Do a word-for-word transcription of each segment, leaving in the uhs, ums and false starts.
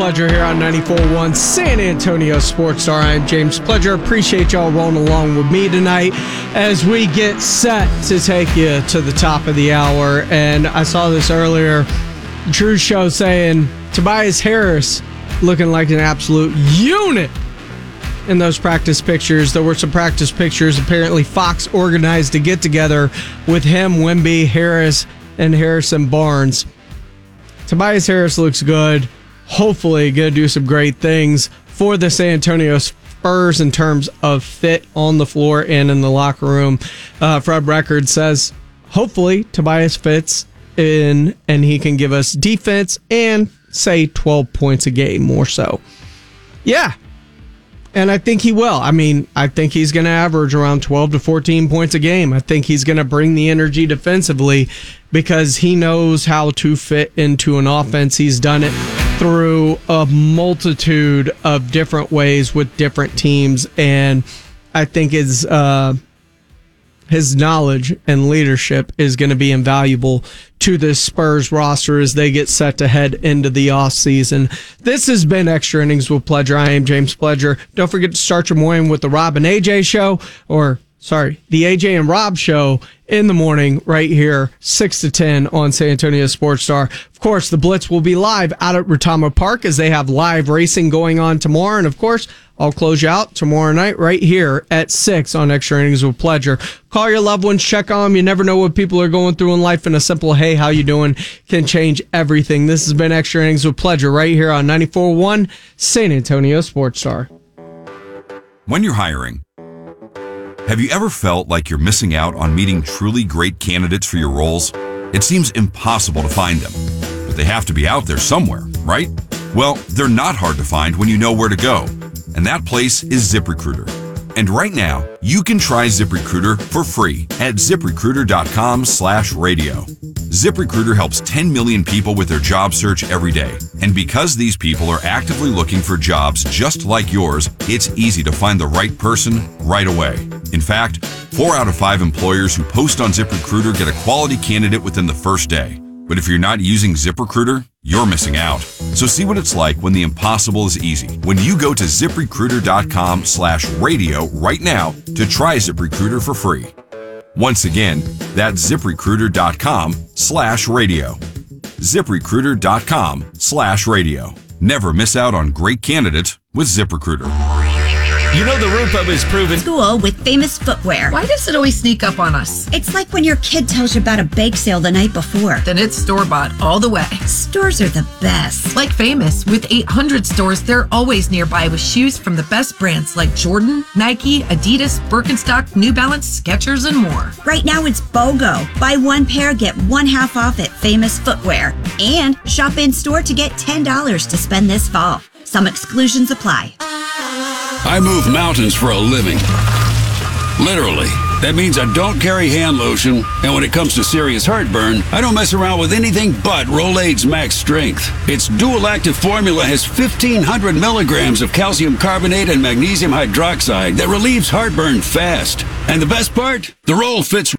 Pledger here on ninety-four point one San Antonio Sports Star. I'm James Pledger. Appreciate y'all rolling along with me tonight as we get set to take you to the top of the hour. And I saw this earlier, Drew's show saying Tobias Harris looking like an absolute unit in those practice pictures. There were some practice pictures. Apparently Fox organized a get-together with him, Wemby, Harris, and Harrison Barnes. Tobias Harris looks good. Hopefully going to do some great things for the San Antonio Spurs in terms of fit on the floor and in the locker room. Uh, Fred Record says hopefully Tobias fits in and he can give us defense and say twelve points a game more so. Yeah. And I think he will. I mean, I think he's going to average around twelve to fourteen points a game. I think he's going to bring the energy defensively because he knows how to fit into an offense. He's done it through a multitude of different ways with different teams. And I think his, uh, his knowledge and leadership is going to be invaluable to this Spurs roster as they get set to head into the offseason. This has been Extra Innings with Pledger. I am James Pledger. Don't forget to start your morning with the Rob and A J show, or sorry, the A J and Rob show in the morning right here, six to ten on San Antonio Sports Star. Of course, the Blitz will be live out at Retama Park as they have live racing going on tomorrow. And of course, I'll close you out tomorrow night right here at six on Extra Innings with Pledger. Call your loved ones, check on them. You never know what people are going through in life, and a simple, hey, how you doing, can change everything. This has been Extra Innings with Pledger right here on ninety-four point one San Antonio Sports Star. When you're hiring, have you ever felt like you're missing out on meeting truly great candidates for your roles? It seems impossible to find them, but they have to be out there somewhere, right? Well, they're not hard to find when you know where to go, and that place is ZipRecruiter. And right now, you can try ZipRecruiter for free at ZipRecruiter.com slash radio. ZipRecruiter helps ten million people with their job search every day. And because these people are actively looking for jobs just like yours, it's easy to find the right person right away. In fact, four out of five employers who post on ZipRecruiter get a quality candidate within the first day. But if you're not using ZipRecruiter, you're missing out. So see what it's like when the impossible is easy. When you go to ZipRecruiter.com slash radio right now to try ZipRecruiter for free. Once again, that's ZipRecruiter.com slash radio. ZipRecruiter.com slash radio. Never miss out on great candidates with ZipRecruiter. You know the Roomba is proven. School with Famous Footwear. Why does it always sneak up on us? It's like when your kid tells you about a bake sale the night before. Then it's store-bought all the way. Stores are the best. Like Famous, with eight hundred stores, they're always nearby with shoes from the best brands like Jordan, Nike, Adidas, Birkenstock, New Balance, Skechers, and more. Right now it's BOGO. Buy one pair, get one half off at Famous Footwear. And shop in-store to get ten dollars to spend this fall. Some exclusions apply. I move mountains for a living. Literally. That means I don't carry hand lotion, and when it comes to serious heartburn, I don't mess around with anything but Rolaids Max Strength. Its dual-active formula has fifteen hundred milligrams of calcium carbonate and magnesium hydroxide that relieves heartburn fast. And the best part? The roll fits.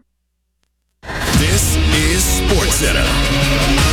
This is SportsCenter.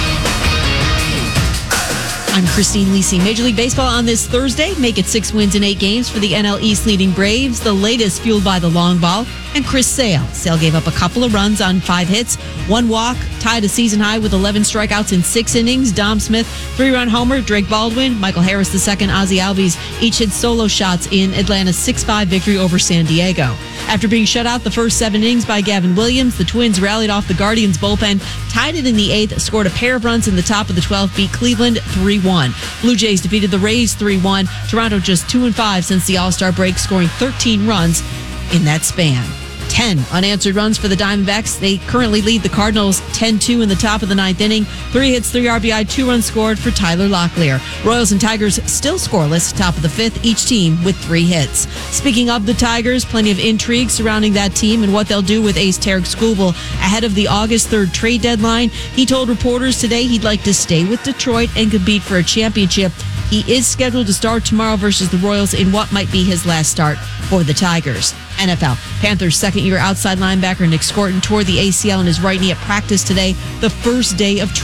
I'm Christine Lisi. Major League Baseball on this Thursday. Make it six wins in eight games for the N L East leading Braves. The latest fueled by the long ball and Chris Sale. Sale gave up a couple of runs on five hits, one walk, tied a season high with eleven strikeouts in six innings. Dom Smith, three-run homer. Drake Baldwin, Michael Harris the second, Ozzie Albies each hit solo shots in Atlanta's six five victory over San Diego. After being shut out the first seven innings by Gavin Williams, the Twins rallied off the Guardians' bullpen, tied it in the eighth, scored a pair of runs in the top of the twelfth, beat Cleveland three one. Blue Jays defeated the Rays three one. Toronto just two and five since the All-Star break, scoring thirteen runs in that span. ten unanswered runs for the Diamondbacks. They currently lead the Cardinals ten two in the top of the ninth inning. Three hits, three R B I, two runs scored for Tyler Locklear. Royals and Tigers still scoreless, top of the fifth, each team with three hits. Speaking of the Tigers, plenty of intrigue surrounding that team and what they'll do with ace Tarek Skubal ahead of the August third trade deadline. He told reporters today he'd like to stay with Detroit and compete for a championship. He is scheduled to start tomorrow versus the Royals in what might be his last start for the Tigers. N F L. Panthers second-year outside linebacker Nick Scorton tore the A C L in his right knee at practice today, the first day of training.